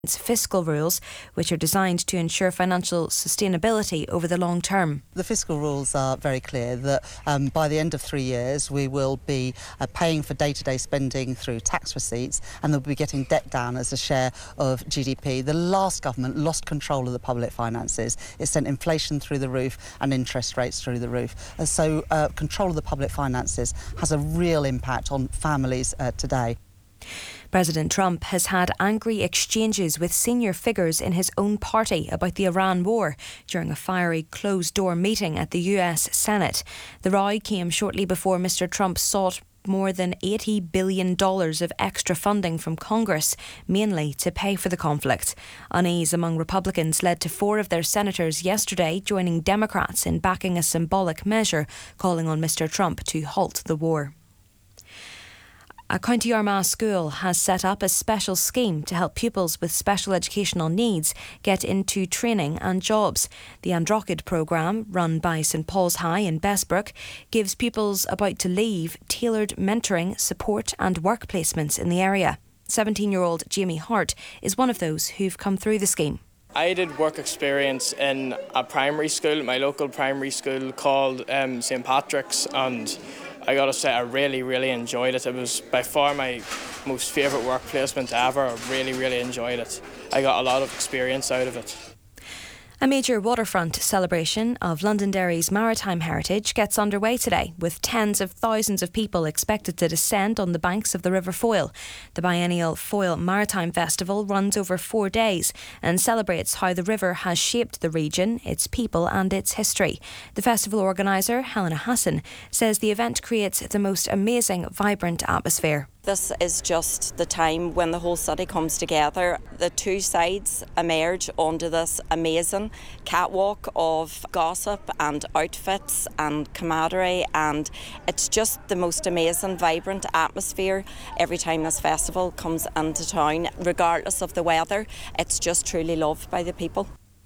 fiscal rules, which are designed to ensure financial sustainability over the long term. The fiscal rules are very clear that by the end of 3 years we will be paying for day-to-day spending through tax receipts, and they'll be getting debt down as a share of GDP. The last government lost control of the public finances. It sent inflation through the roof and interest rates through the roof. So control of the public finances has a real impact on families today. President Trump has had angry exchanges with senior figures in his own party about the Iran war during a fiery closed-door meeting at the US Senate. The row came shortly before Mr. Trump sought more than $80 billion of extra funding from Congress, mainly to pay for the conflict. Unease among Republicans led to 4 of their senators yesterday joining Democrats in backing a symbolic measure calling on Mr. Trump to halt the war. A County Armagh school has set up a special scheme to help pupils with special educational needs get into training and jobs. The Androchid programme, run by St Paul's High in Bessbrook, gives pupils about to leave tailored mentoring, support and work placements in the area. 17-year-old Jamie Hart is one of those who've come through the scheme. I did work experience in a primary school, my local primary school called St Patrick's, and I gotta say I really enjoyed it. It was by far my most favourite work placement ever. I really enjoyed it. I got a lot of experience out of it. A major waterfront celebration of Londonderry's maritime heritage gets underway today, with tens of thousands of people expected to descend on the banks of the River Foyle. The biennial Foyle Maritime Festival runs over 4 days and celebrates how the river has shaped the region, its people and its history. The festival organiser, Helena Hassan, says the event creates the most amazing, vibrant atmosphere. This is just the time when the whole city comes together. The two sides emerge onto this amazing catwalk of gossip and outfits and camaraderie, and it's just the most amazing, vibrant atmosphere every time this festival comes into town. Regardless of the weather, it's just truly loved by the people.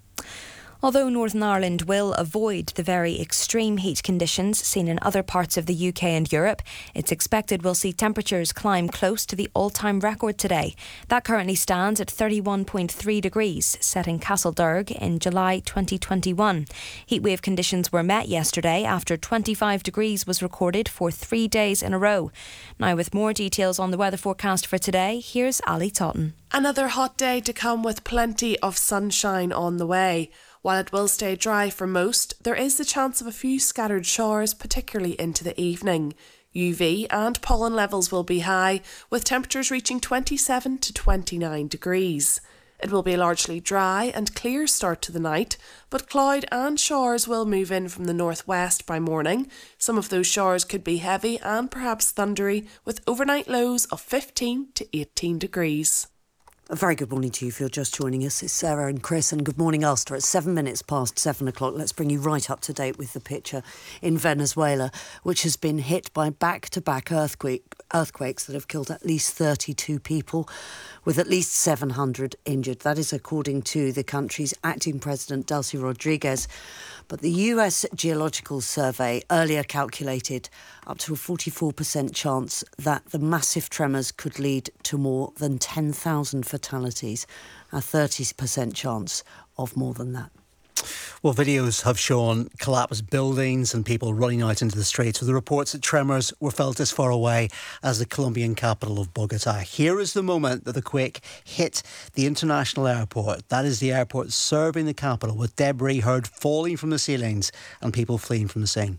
Although Northern Ireland will avoid the very extreme heat conditions seen in other parts of the UK and Europe, it's expected we'll see temperatures climb close to the all-time record today. That currently stands at 31.3 degrees, set in Castlederg in July 2021. Heatwave conditions were met yesterday after 25 degrees was recorded for 3 days in a row. Now, with more details on the weather forecast for today, here's Ali Totten. Another hot day to come with plenty of sunshine on the way. While it will stay dry for most, there is the chance of a few scattered showers, particularly into the evening. UV and pollen levels will be high, with temperatures reaching 27 to 29 degrees. It will be a largely dry and clear start to the night, but cloud and showers will move in from the northwest by morning. Some of those showers could be heavy and perhaps thundery, with overnight lows of 15 to 18 degrees. A very good morning to you if you're just joining us. It's Sarah and Chris, and good morning, Ulster. It's 7 minutes past 7 o'clock. Let's bring you right up to date with the picture in Venezuela, which has been hit by back-to-back earthquakes that have killed at least 32 people, with at least 700 injured. That is according to the country's acting president, Delcy Rodriguez. But the US Geological Survey earlier calculated up to a 44% chance that the massive tremors could lead to more than 10,000 fatalities, a 30% chance of more than that. Well, videos have shown collapsed buildings and people running out into the streets, with the reports that tremors were felt as far away as the Colombian capital of Bogota. Here is the moment that the quake hit the international airport. That is the airport serving the capital, with debris heard falling from the ceilings and people fleeing from the scene.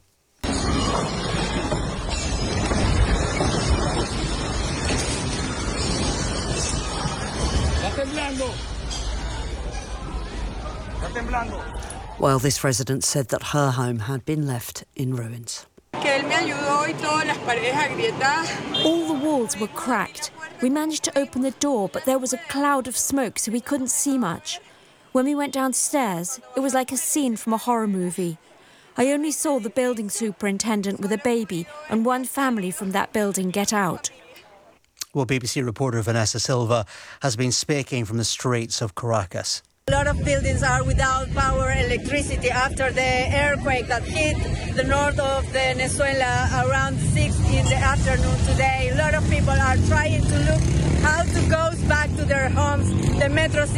Well, this resident said that her home had been left in ruins. All the walls were cracked. We managed to open the door, but there was a cloud of smoke, so we couldn't see much. When we went downstairs, it was like a scene from a horror movie. I only saw the building superintendent with a baby and one family from that building get out. Well, BBC reporter Vanessa Silva has been speaking from the streets of Caracas. A lot of buildings are without power, electricity after the earthquake that hit the north of Venezuela around 6 in the afternoon today. A lot of people are trying to look how to go back to their homes. The metro